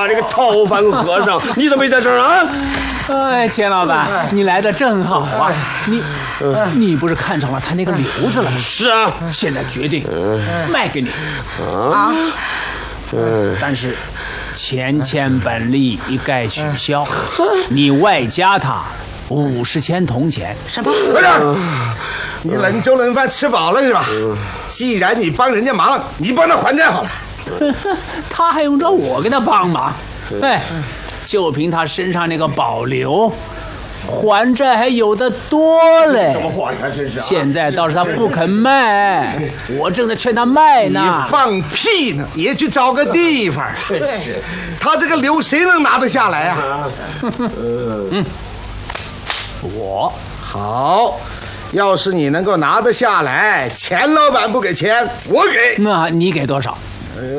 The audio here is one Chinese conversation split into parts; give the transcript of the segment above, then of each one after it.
这个逃犯和尚，你怎么也在这儿啊？ 哎，钱老板，你来的正好啊！你不是看上了他那个瘤子了吗？ 是啊， 现在决定卖给你啊。 但是钱本利一概取消，你外加他50钱铜钱。 什么？科长，你冷粥冷饭吃饱了是吧？既然你帮人家忙，你帮他还债好了。 他还用着我给他帮忙？哎，就凭他身上那个保留，还债还有的多嘞。 什么话呀，真是！ 现在倒是他不肯卖，我正在劝他卖呢。 你放屁呢！也去找个地方。是，他这个瘤谁能拿得下来啊？ 我好。要是你能够拿得下来，钱老板不给钱，我给。 那你给多少？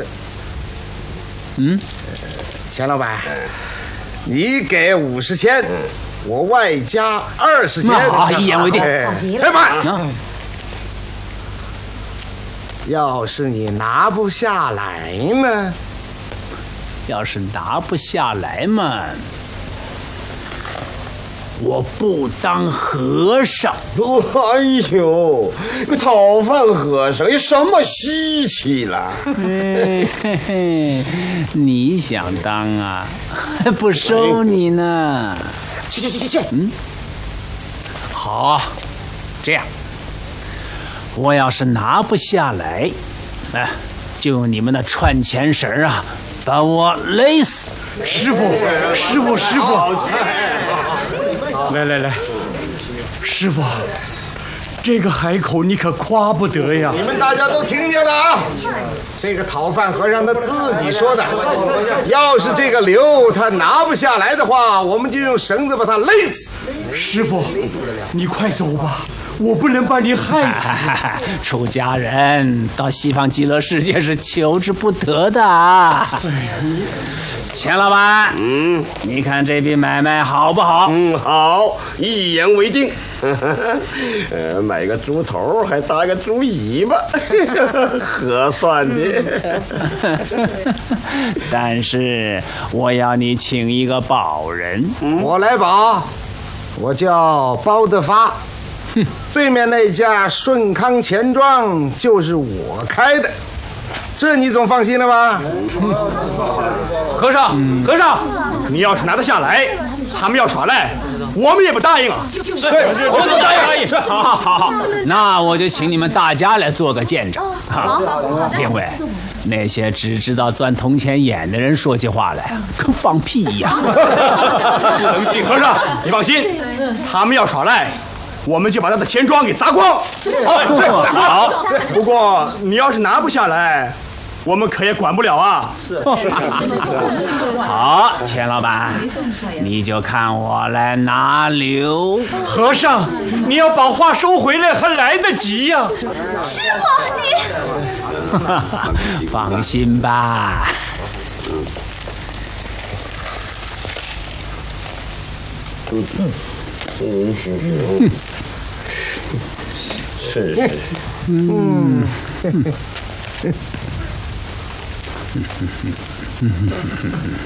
钱老板，你给50钱，我外加20钱。 那好，一言为定。 哎妈！要是你拿不下来呢？ 要是拿不下来嘛，我不当和尚。 哎呦，个讨饭和尚有什么稀奇了？ 你想当啊，还不收你呢。 去。 好，这样，我要是拿不下来，就用你们的串钱绳啊，把我勒死。 师傅，来，师傅，这个海口你可夸不得呀！ 你们大家都听见了啊！这个讨饭和尚他自己说的，要是这个瘤他拿不下来的话，我们就用绳子把他勒死。 师傅，你快走吧，我不能把你害死。 出家人到西方极乐世界是求之不得的啊！钱老板，你看这笔买卖好不好？ 好，一言为定。买个猪头还搭个猪尾巴，合算的。 但是我要你请一个保人。 我来保，我叫包德发。对面那家顺康钱庄就是我开的，这你总放心了吧？ 和尚，你要是拿得下来，他们要耍赖，我们也不答应啊。 对，我们答应。是，好，那我就请你们大家来做个见证。好，另外，那些只知道钻铜钱眼的人说起话来跟放屁一样。 能信和尚，你放心，他们要耍赖，我们就把他的钱庄给砸光。好，不过你要是拿不下来，我们可也管不了啊。 好，钱老板，你就看我来拿瘤。 和尚，你要把话收回来还来得及呀。 师傅， 你放心吧。 是。